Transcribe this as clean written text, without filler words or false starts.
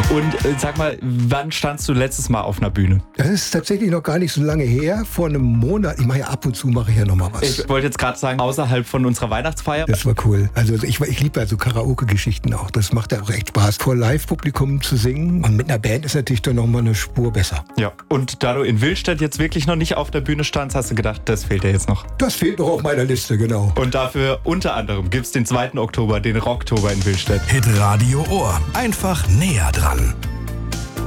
Und sag mal, wann standst du letztes Mal auf einer Bühne? Das ist tatsächlich noch gar nicht so lange her. Vor einem Monat. Ich mache ja ab und zu noch mal was. Ich wollte jetzt gerade sagen, außerhalb von unserer Weihnachtsfeier. Das war cool. Also ich liebe ja so Karaoke-Geschichten auch. Das macht ja auch echt Spaß, vor Live-Publikum zu singen. Und mit einer Band ist natürlich dann noch mal eine Spur besser. Ja, und da du in Willstedt jetzt wirklich noch nicht auf der Bühne standst, hast du gedacht, das fehlt dir jetzt noch. Das fehlt noch auf meiner Liste, genau. Und dafür unter anderem gibt es den 2. Oktober, den Rocktober in Willstedt. Hitradio Ohr. Einfach näher dran.